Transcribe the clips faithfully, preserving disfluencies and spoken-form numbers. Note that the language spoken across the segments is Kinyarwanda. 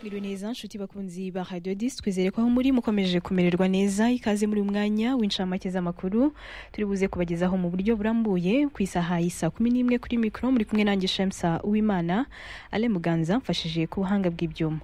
Mwiriwe neza nshuti bakunzi ba Radio dix twizere ko aho muri mukomeje kumererwa neza ikaze muri umwanya w'incamake z'amakuru turi buze kubagezaho mu buryo burambuye ku isaha y'isa kumi n'imwe kuri micro muri kumwe nanjye Shamsa Uwimana Ale Muganza mfashije ku buhanga bw'ibyuma.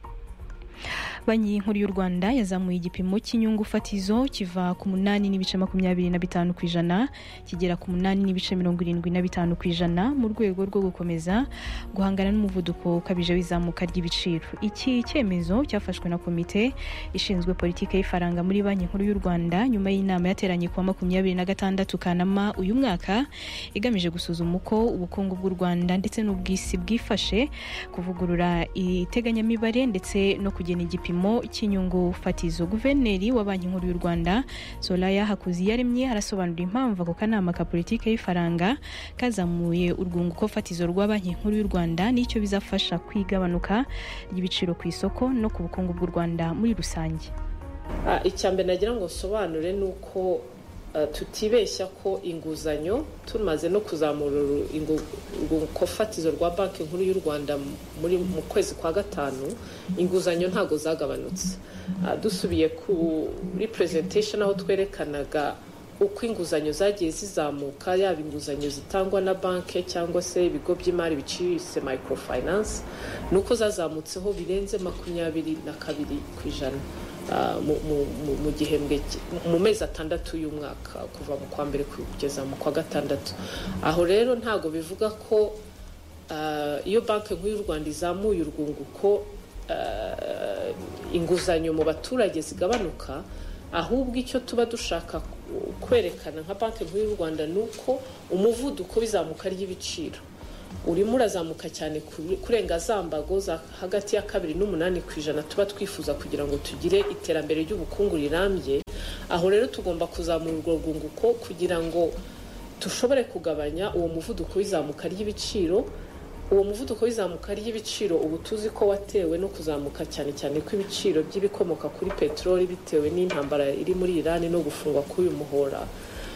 Banki nkuru y'u Rwanda yazamuye igipimo cy'inyungu fatizo kiva ku munani n'ibice makumyabiri na bitanu kwijana kigera ku munani n'ibice mirongo irindwi na bitanu kwijana mu rwego rwo gukomeza guhangana n'umuvuduko ukabije w'izamuka ry'ibiciro. Iki cyemezo cyafashwe na komite ishinzwe politike y'ifaranga muri Banki nkuru y'u Rwanda nyuma y'inama yateranye ku makumyabiri na gatandatu Kanama uyu mwaka igamije gusuzuma uko ubukungu bw'u Rwanda ndetse n'ubwisi bwifashe kuvugurura iteganyamibare ndetse no kugena igipimo cy'inyungu fatizo. Guverineri wa Banki nkuru y'u Rwanda Solaya Hakuziyaremye arasobanura impamvu ako kanama ka politike y'ifaranga kazamuye urwunguko fatizo rwa Banki nkuru y'u Rwanda n'icyo bizafasha kwigabanuka ry'ibiciro ku isoko no ku bukungu bw'u Rwanda muri rusange. Ah, icyambe nagira ngo sobanure nuko Uh, tutibeshya ko inguzanyo tumaze no kuzamura urwunguko fatizo rwa Banki nkuru y'u Rwanda muri mu kwezi kwa gatanu inguzanyo ntago zagabanutse. Uh, dusubiye kuri presentation aho twerekanaga uko inguzanyo zagiye zizamuka yaba inguzanyo zitangwa na banki cyangwa se ibigo by'imari biciriritse microfinance nuko zazamutseho birenze makumyabiri na kabiri kwijana. Uh, mu, mu, mu gihembwe mu mezi atandatu y'umwaka kuva mu kwa mbere kugeza mu kwa gatandatu. Aho rero ntago bivuga ko uh, iyo Banki nkuru y'u Rwanda izamuye urwunguko uh, inguzanyo mu baturage zigabanuka, ahubwo icyo tuba dushaka kwerekana nka Banki nkuru y'u Rwanda nuko umuvuduko w'izamuka ry'ibiciro urimo urazamuka cyane kurenga zambago za hagati ya kabiri n'umunani kwijana tuba twifuza kugira ngo tugire iterambere ry'ubukungu rirambye. Aho rero tugomba kuzamura urwo rwunguko kugira ngo tushobore kugabanya uwo muvuduko w'izamuka ry'ibiciro. Uwo muvuduko w'izamuka ry'ibiciro ubu tuzi ko watewe no kuzamuka cyane cyane kw'ibiciro by'ibikomoka kuri peteroli bitewe n'intambara iri muri Iran no gufungwa k'uyu muhora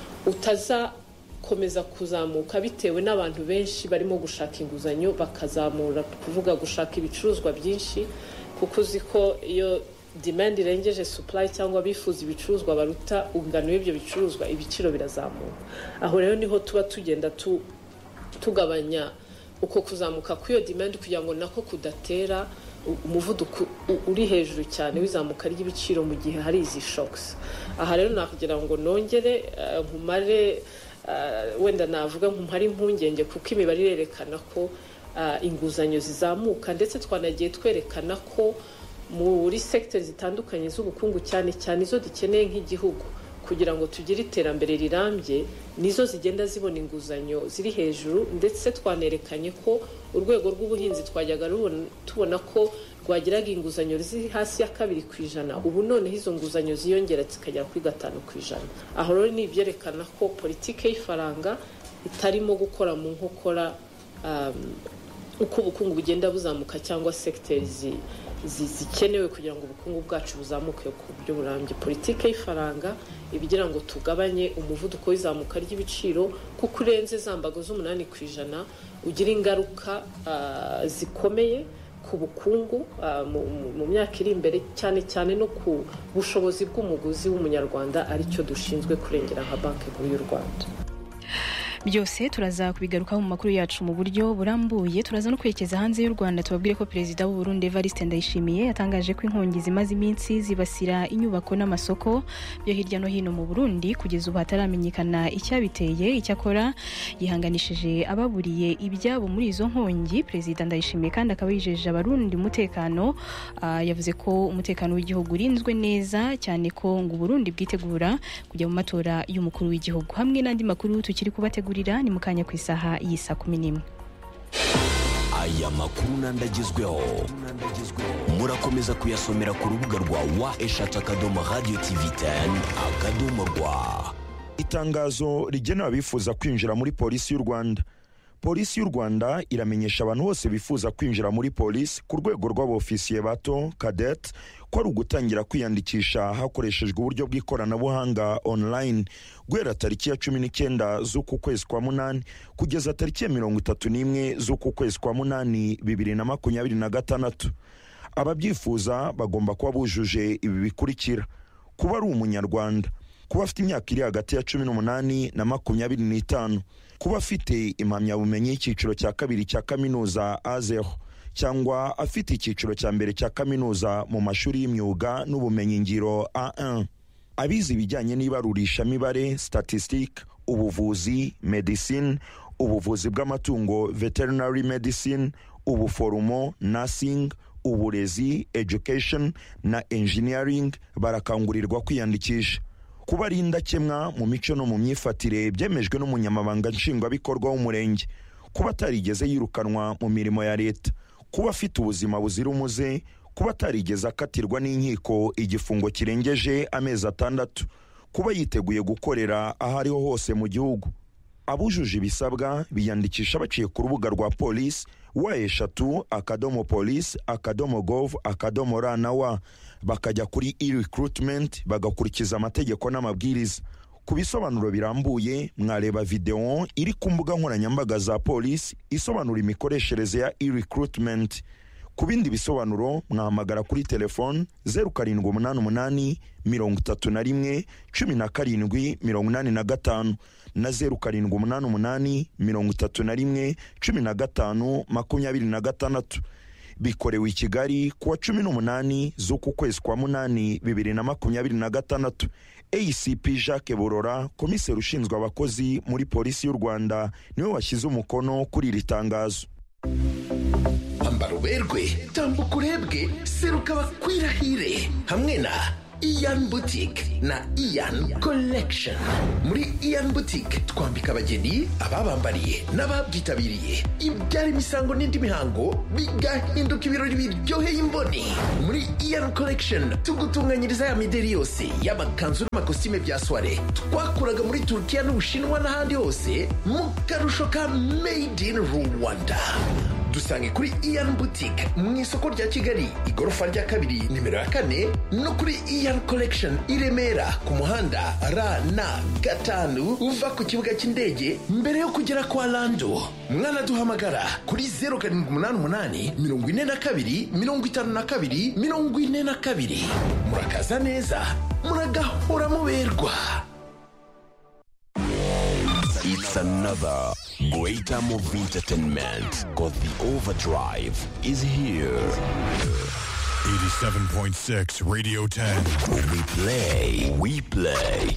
utaza komeza kuzamuka bitewe n'abantu benshi barimo gushaka inguzanyo bakazamura kuvuga gushaka ibicuruzwa byinshi, kuko uziko iyo demand irengeje supply cyangwa bifuza ibicuruzwa baruta ungano y'ibyo bicuruzwa ibiciro birazamuka. Aho rero niho tuba tugenda tu, tugabanya uko kuzamuka kw'iyo demand kugira ngo nako kudatera umuvuduko uri hejuru cyane w'izamuka ry'ibiciro mu gihe hari izi shocks. Aha rero nakugira ngo nongere uh, nkumare Uh, wenda navuga nk'umpari impungenge kuko imibare irerekana ko uh, inguzanyo zizamuka, ndetse twanagiye twerekana ko muri sector zitandukanye z'ubukungu cyane cyane izo dukeneye nk'igihugu kugira ngo tugire iterambere rirambye nizo zigenda zibona inguzanyo ziri hejuru. Ndetse twanerekanye ko urwego rw'ubuhinzi twajyaga tubona ko rwagiraga inguzanyo ziri hasi ya kabiri kwijana, ubu none izo nguzanyo ziyongera zikagera kuri gatanu kwijana. Aho rero ni ibyerekana ko politike y'ifaranga itarimo gukora mu nkokora um, uko ubukungu bugenda buzamuka cyangwa sectors zikenewe kugira ngo ubukungu bwacu buzamuke ku buryo burambye. Politike y'ifaranga ibigira ngo tugabanye umuvuduko w'izamuka ry'ibiciro kuko urenze zambago z'umunani kwijana ugira ingaruka uh, zikomeye ku bukungu uh, mu, mu myaka iri imbere, cyane cyane no ku bushobozi bw'umuguzi w'umunyarwanda aricyo dushinzwe kurengera nka Banki nkuru y'u Rwanda. Byose turaza kubigarukaho mu makuru yacu mu buryo burambuye. Turaza no kwerekeza hanze y'u Rwanda tubabwire ko Perezida w'u Burundi Evariste Ndayishimiye yatangaje ko inkongi zimaze iminsi zibasira inyubako n'amasoko byo hirya no hino mu Burundi kugeza ubu hataramenyekana icyabiteye. Icyakora yihanganishije ababuriye ibyabo muri izo nkongi. Perezida Ndayishimiye kandi akaba yijeje abarundi umutekano. Uh, yavuze ko umutekano w'igihugu urinzwe neza cyane ko ngo Burundi bwitegura kujya mu matora y'umukuru w'igihugu. Hamwe n'andi makuru tukiri kubategura ni mukanya ku isaha y'isa kumi n'imwe. Aya makuru nandagezweho murakomeza kuyasomera ku rubuga rwa wa eshatu akadomo radio tv ten akadomo rwa. Itangazo rigenewe abifuza kwinjira muri polisi y'u Rwanda. Polisi y'u Rwanda iramenyesha abantu bose bifuza kwinjira muri polisi ku rwego rw'abofisiye bato cadet ko ari ugutangira kwiyandikisha hakoreshejwe uburyo bw'ikoranabuhanga online guhera tariki ya cumi n'icyenda z'uku kwezi kwa munani kugeza tariki ya mirongo itatu n'imwe z'uku kwezi kwa munani bibiri na makumyabiri na gatandatu. ababyifuza bagomba kuba bujuje ibi bikurikira: kuba ari umunyarwanda, kuba afite imyaka iri hagati ya cumi n'umunani na makumyabiri n'itanu, kuba afite impamyabumenyi y'icyiciro cya kabiri cya kaminuza A zero cyangwa afite icyiciro cya mbere cya kaminuza mu mashuri y'imyuga n'ubumenyingiro A one, abize ibijyanye n'ibarurishamibare statistique, ubuvuzi medicine, ubuvuzi bw'amatungo veterinary medicine, ubuforomo nursing, uburezi education na engineering barakangurirwa kwiyandikisha. Kuba ari indakemwa mu mico no mu myifatire byemejwe n'umunyamabanga nshingwabikorwa w'umurenge. Kuba atarigeze yirukanwa mu mirimo ya leta. Kuba afite ubuzima buzira umuze. Kuba atarigeze akatirwa n'inkiko igifungo kirengeje amezi atandatu. Kuba yiteguye gukorera aho ariho hose mu gihugu. Abujuje ibisabwa biyandikisha baciye ku rubuga rwa polisi wa eshatu akadomo police akadomo gov akadomo ra na wa, bakajya kuri e-recruitment bagakurikiza amategeko n'amabwiriza. Ku bisobanuro birambuye mwareba video iri ku mbuga nkoranyambaga za polisi isobanura imikoreshereze ya e-recruitment. Ku bindi bisobanuro mwahamagara kuri telefone zeru karindwi umunani umunani mirongo itatu na rimwe cumi na karindwi mirongo inani na gatanu na zeru karindwi umunani umunani mirongo itatu na rimwe cumi na gatanu makumyabiri na gatandatu. Bikorewe i Kigali kuwa cumi n'umunani z'uku kwezi kwa munani bibiri na makumyabiri na gatandatu. A C P Jacques Burora, komiseri ushinzwe abakozi muri polisi y'u Rwanda, niwe washyize umukono kuri iri tangazo. Ambara uberwe, tambuka urebwe, seruka bakwirahire hamwe na Ian Boutique na Ian Collection. Muri Ian Boutique twambika abageni, ababambariye n'ababyitabiriye ibyara imisango n'indi mihango bigahinduka ibirori biryoheye imboni. Muri Ian Collection tugutunganyiriza ya mideri yose y'amakanzu n'amakositime bya soirée twakuraga muri Turkiya n'Ubushinwa n'ahandi hose mu karusho ka Made in Rwanda. Dusange kuri Ian Boutique mu isoko rya Kigali igorofa rya kabiri nimero ya kane, no kuri Ian Collection i Remera ku muhanda R na gatanu uva ku kibuga cy'indege mbere yo kugera kwa Lando. Mwana duhamagara kuri zeru karindwi umunani umunani mirongo ine na kabiri mirongo itanu na kabiri mirongo ine na kabiri. Murakaza neza, muragahora muberwa. It's another great time of entertainment because the overdrive is here. eighty-seven point six Radio ten. We play, we play.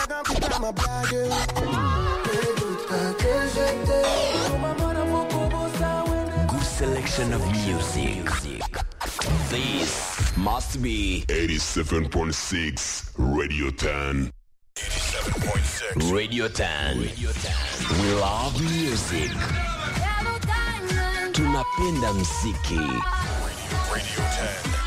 Good selection of music. This must be eighty-seven point six Radio ten. eighty-seven point six Radio ten. Radio ten. We love music. Tunapenda mziki. Radio ten.